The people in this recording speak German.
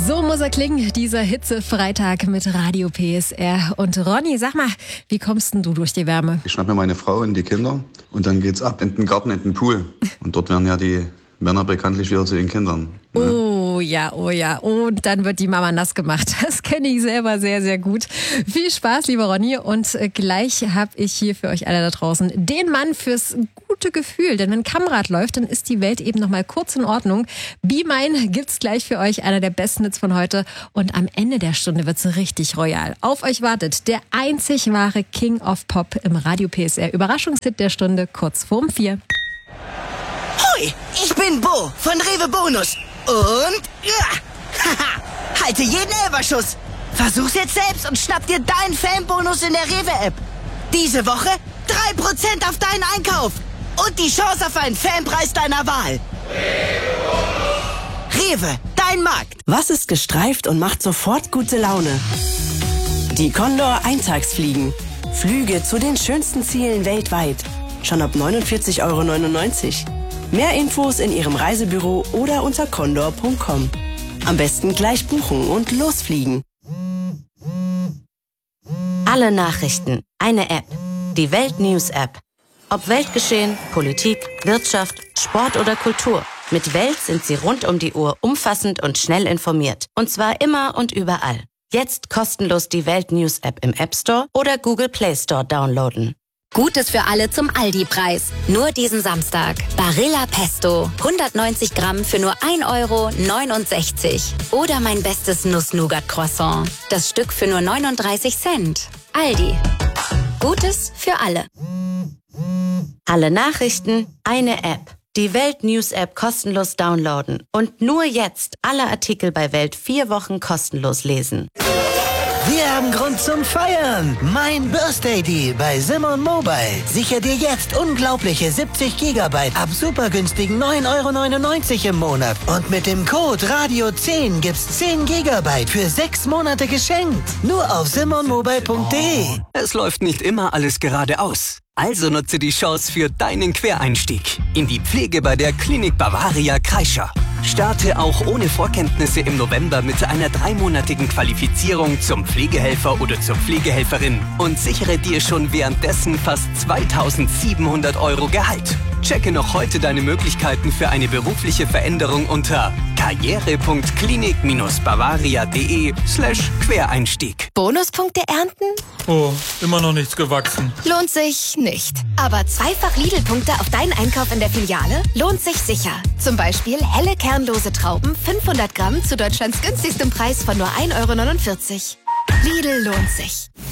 So muss er klingen, dieser Hitze-Freitag mit Radio PSR. Und Ronny, sag mal, wie kommst denn du durch die Wärme? Ich schnappe mir meine Frau und die Kinder und dann geht's ab in den Garten, in den Pool. Und dort werden ja die Männer bekanntlich wieder zu den Kindern. Ne? Oh ja. Und dann wird die Mama nass gemacht. Das kenne ich selber sehr, sehr gut. Viel Spaß, lieber Ronny. Und gleich habe ich hier für euch alle da draußen den Mann fürs gute Gefühl. Denn wenn Kamerad läuft, dann ist die Welt eben noch mal kurz in Ordnung. Be Mine gibt's gleich für euch, einer der besten Hits von heute. Und am Ende der Stunde wird's richtig royal. Auf euch wartet der einzig wahre King of Pop im Radio PSR. Überraschungshit der Stunde, kurz vorm 4. Hoi, ich bin Bo von Rewe Bonus. Und haha, halte jeden Elferschuss. Versuch's jetzt selbst und schnapp dir deinen Fanbonus in der Rewe-App. Diese Woche 3% auf deinen Einkauf. Und die Chance auf einen Fanpreis deiner Wahl. Rewe, dein Markt. Was ist gestreift und macht sofort gute Laune? Die Condor Eintagsfliegen. Flüge zu den schönsten Zielen weltweit. Schon ab 49,99 €. Mehr Infos in Ihrem Reisebüro oder unter condor.com. Am besten gleich buchen und losfliegen. Alle Nachrichten, eine App. Die Welt News App. Ob Weltgeschehen, Politik, Wirtschaft, Sport oder Kultur. Mit Welt sind Sie rund um die Uhr umfassend und schnell informiert. Und zwar immer und überall. Jetzt kostenlos die Welt News App im App Store oder Google Play Store downloaden. Gutes für alle zum Aldi-Preis. Nur diesen Samstag. Barilla Pesto. 190 Gramm für nur 1,69 €. Oder mein bestes Nuss-Nougat-Croissant. Das Stück für nur 39 Cent. Aldi. Gutes für alle. Alle Nachrichten, eine App. Die Welt News App kostenlos downloaden. Und nur jetzt alle Artikel bei Welt 4 Wochen kostenlos lesen. Wir haben Grund zum Feiern. Mein Birthday Deal bei Simon Mobile. Sicher dir jetzt unglaubliche 70 GB ab super günstigen 9,99 € im Monat. Und mit dem Code Radio10 gibt's 10 GB für 6 Monate geschenkt. Nur auf simonmobile.de. Es läuft nicht immer alles geradeaus. Also nutze die Chance für deinen Quereinstieg in die Pflege bei der Klinik Bavaria Kreischer. Starte auch ohne Vorkenntnisse im November mit einer 3-monatigen Qualifizierung zum Pflegehelfer oder zur Pflegehelferin und sichere dir schon währenddessen fast 2.700 € Gehalt. Checke noch heute deine Möglichkeiten für eine berufliche Veränderung unter karriere.klinik-bavaria.de/Quereinstieg. Bonuspunkte ernten? Oh, immer noch nichts gewachsen. Lohnt sich nicht. Aber zweifach Lidl-Punkte auf deinen Einkauf in der Filiale lohnt sich sicher. Zum Beispiel helle kernlose Trauben 500 Gramm zu Deutschlands günstigstem Preis von nur 1,49 €. Lidl lohnt sich.